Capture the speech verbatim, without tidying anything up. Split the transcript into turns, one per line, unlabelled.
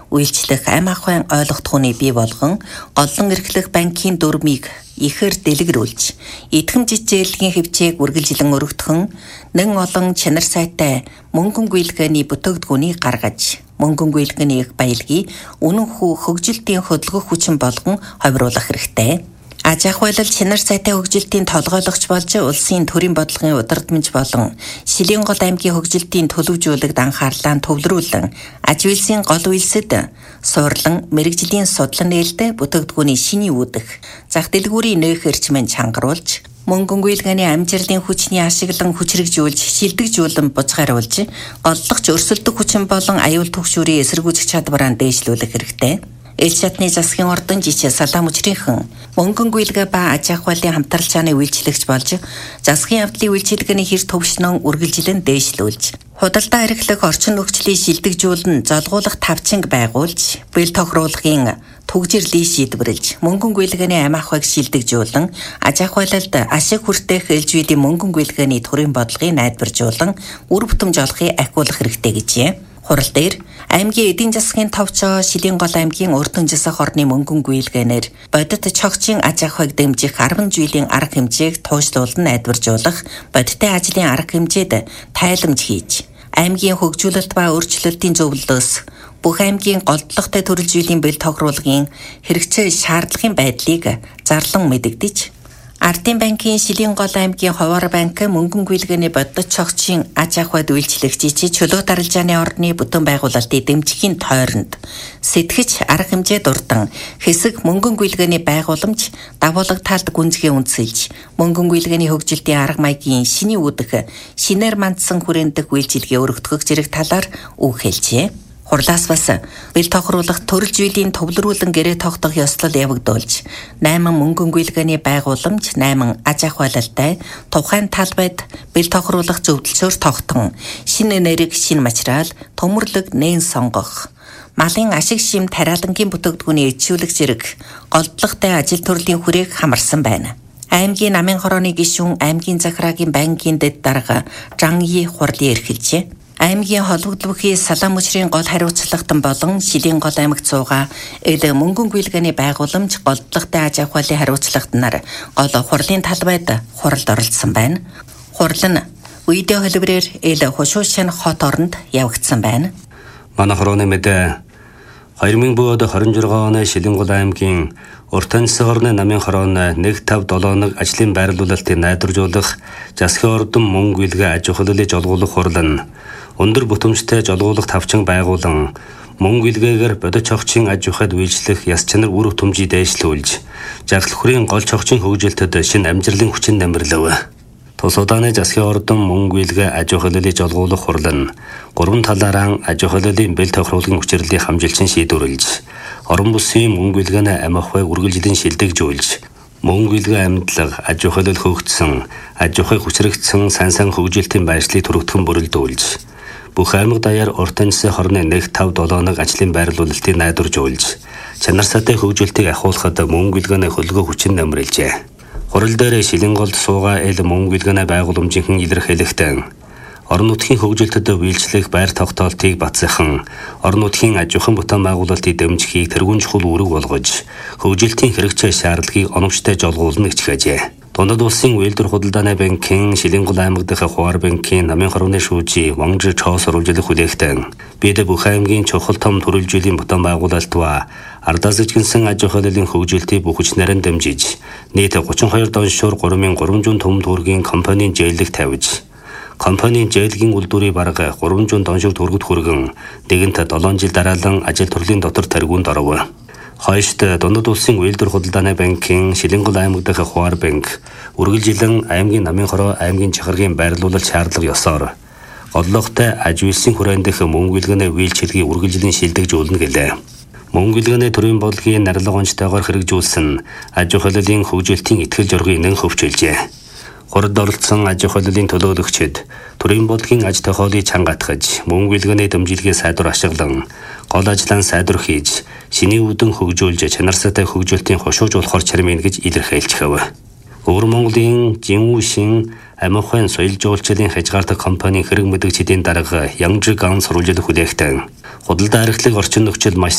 үйлчлэх амь ахуйн ойлготхууны бий болгон голлон эрхлэх банкын дүрмийг ихээр дэлгэрүүлж, идэхэм жижиглэгийн хэмжээг үргэлжлэн өргөдгөн, нэн олон чанар сайтай мөнгөн гүйлгээний бүтээгдэхүүнийг гаргаж, мөнгөн гүйлгээний их баялагийг үнэн хүү хөгжилтийн хөдөлгөх хүчин болгон ховируулах хэрэгтэй. Аж ахуйлал чанар сайтай хөгжилтийн толгойлогч болж улсын төрийн бодлогын удирдамж болон Шилийн гол аймгийн хөгжилтийн төлөвжүүлэгт анхаарлаа төвлөрүүлэн аж үйлсийн гол үйлсэд суурлан мэрэгжлийн судлан нээлттэй бүтээгдэхүүний шиний үүдэх зах дэлгүүрийн нөх эрчмэн чангаруулж мөнгөн гүйлгээний амжилтын хүчний ашиглан хүчрэгжүүлж шилдэгжүүлэн бузгааруулж голлогч өрсөлдөх хүчин болон аюул түгшүүрийн эсэргүүцэх чадвараа дээшлүүлэх хэрэгтэй. Эл шатны засгийн ордон жишээ Салам Учрынхан мөнгөн гүйлгээ ба аж ахуйлын хамтралчааны үйлчлэгч болж засгийн явдлын үйлчилгээний хэр төвшнөн үргэлжлэн дээшлүүлж худалдаа эрхлэх орчин нөхцөлийг шилдэгжүүлэн золгуулах тавчинг байгуулж бэл тохируулгын түгжирлийг шийдвэрлэж мөнгөн гүйлгээний амь ахуйг шилдэгжүүлэн аж ахуйлалд ашиг хүртэх элжвэдийн мөнгөн гүйлгээний төрийн бодлогыг найдваржуулан үр бүтэмж олохыг ахиулах хэрэгтэй гэжээ. Хурал дээр аймгийн эдийн засгийн товчоо Шилийн гол аймгийн урдан засах орны мөнгөн гүйлгээнээр бодит чогчийн аж ахуйг дэмжих арван жилийн арга хэмжээг туушруулан найдваржуулах бодиттой ажлын арга хэмжээд тайламж хийж аймгийн хөгжүүлэлт ба өөрчлөлтийн зөвлөлөөс бүх аймгийн голдлоготой төрөл жилийн бэл тохируулгын хэрэгцээ шаардлагын байдлыг зарлан мэдэгдэж Ардын банкын Шилийн гол аймгийн Ховор банк мөнгөн гүйлгээний бодит чогчийн аж ахуйд үйлчлэгч чөлөө даралжааны орны бүтэн байгуулалтыг дэмжихийн тойронд сэтгэж арга хэмжээ дурдан хэсэг мөнгөн гүйлгээний байгууламж дагуулга талд гүнзгий үндэслэж мөнгөн гүйлгээний хөгжилтийн арга маягийн шиний үүдэх шинээр мандсан хүрээндэх үйлчилгээ өргөдгөх зэрэг талаар үг хэлжээ. Хурлаас бас бэл тохируулах төрөл жилийн төвлөрүүлэн гэрээ тогтох ёслол явагдуулж найман мөнгөн гүйлгээний байгууламж найман аж ахуйлалтай тухайн талбайд бэл тохируулах зөвлөлсөөр тогтон шинэ нэрийг шинэ материал төмөрлөг нээн сонгох малын ашиг шим тариалангийн бүтээгдэхүүний ичүүлэх зэрэг голдлоготой ажил төрлийн хүрээг хамарсан байна. Аймгийн намын хорооны гишүүн аймгийн захираагийн банкын дэд дарга Жанги хурлын эрхэлжээ. Аймгийн холбогдлохын Салам Учрын гол хариуцлагатан болон Шилийн гол аймагт суугаа эл мөнгөн гүйлгээний байгууламж голдлоготой аж ахуйлын хариуцлагатнаар гол хурлын талбайд хуралд оролцсон байна. Хурал нь видео хэлбэрээр эл хушуушин хот оронд явагдсан байна.
Манай хорооны мэдээ хоёр мың двадцать шесть оны Шилийн гол аймгийн Уртан орны намын хорооны нэг тавь долооног ажлын байрлуулалтыг найдваржуулах засгийн ордон мөнгө гүйлгээ аж ахуйлыг жолгуулах хурал нь өндөр бүтэмжтэй жолгуулах тавчинг байгуулан мөнгө гүйлгээгээр бодит чогчийн аж ахуйд үйлчлэх яс чанар үр бүтэмжийг дээшлүүлж жаргалхурын гол чогчийн хөгжилтэд шинэ амжилтын хүчин нэмэрлэв. Тус удааны засгийн ордон мөнгө гүйлгээ аж ахуйлыг жолгуулах хурал нь гурван талаараа аж ахуйлын бэл тохируулгын хүчирлийг хамжилчин шийдвэрлэж орон бүсийн мөнгө гүйлгээний амь ахуйг үргэлжлэн шилдэгжүүлж мөнгө гүйлгээ амьдлага аж ахуйлал хөгжсөн аж ахуй хүчрэгдсэн сан сан хөгжилтийн байршлыг түргэтгэн бүрэлдүүлж бүх аймаг даяар уртан засгийн хорны нэг тавь долооног ажлын байрлуулалтыг найдваржуулж чанар сайтай хөгжилтийг ахиулахад мөнгө гүйлгээний хөлгөө хүчин нэмэрлэжээ. Хурал дээр Шилийн голд суугаа эл мөнгө гүйлгээний байгууламжийн илэрхийлэхдээ орон нутгийн хөгжилтэд үйлчлэх байр тогтоолтыг батсахан орон нутгийн аж ахуйн бүтээн байгуулалтыг дэмжихийг тэргуун чухал үүрэг болгож хөгжилтийн хэрэгцээ шаардлагыг оновчтой жолгуулна гэж хажээ. Дундад улсын үйлдвэр худалдааны банкын Шилийн гол аймаг дахь Ховор банкын намын хорооны шүүжи Вангж Чоо сурвалжлах хүлээгтэн бид бүх аймгийн чухал том төрөл жилийн бүтээн байгуулалт ба ардаас ижгэнсэн аж ахуйлын хөгжилтийг бүх хүчнээр нь дэмжиж нийт гучин хоёр доншуур гурван мянган гурван зуун төмөн төгрөгийн компанийн зээлэг тавьж компанийн зээлгийн үйлдвэрийн бараг гурван зуун доншиг төгрөгт хүргэн нэгэнт долоон жил дараалан ажил төрлөлийн дотор таргуунд оров. Хойшд дундад улсын үйлдвэр худалдааны банкын Шилийн гол аймаг дахь Ховор банк үргэлжилэн аймгийн намын хороо аймгийн чахаргийн байрлуулалт шаардлага ёсоор голлоготой аж үйлсийн хүрээнд дэх мөнгө гүйлгээний үйлчилгээг үргэлжлэн шилдэгжүүлнэ гэлээ. Мөнгө гүйлгээний төрийн бодлогын нарилга онцтойгоор хэрэгжүүлсэн аж ахуйлын хөгжилтийн итгэл зорилгыг нэн хөвчүүлжээ. Хурд оролцсон аж ахуйлын төлөөлөгчид төрийн бодлогын аж тохиолыг чангаатгаж мөнгө гүйлгээний дэмжлэгээ сайдвар ашиглан гол ажлаа сайдвар хийж шиний үүдэн хөгжүүлж чанар сайтай хөгжилтийн хошууж болохоор чармын гэж илэрхийлчихэв. Өвөр Монголын Жинүүшин амь ахуйн соёл жуулчлалын хязгаартай компанийн хэрэг мэдэгчдийн дарга Янжиг ан сурвалжлах хүлээгтэн худалдаа эрхлэх орчин нөхцөл маш